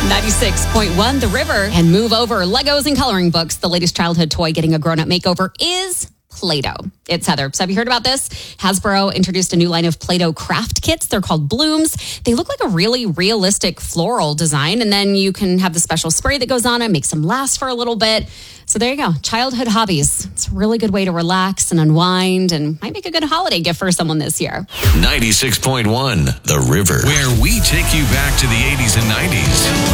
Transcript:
96.1 The River. And move over. Legos and coloring books. The latest childhood toy getting a grown-up makeover is Play-Doh. It's Heather. So have you heard about this? Hasbro introduced a new line of Play-Doh craft kits. They're called Blooms. They look like a really realistic floral design. And then you can have the special spray that goes on and makes them last for a little bit. So there you go. Childhood hobbies. It's a really good way to relax and unwind and might make a good holiday gift for someone this year. 96.1 The River, where we take you back to the 80s and 90s.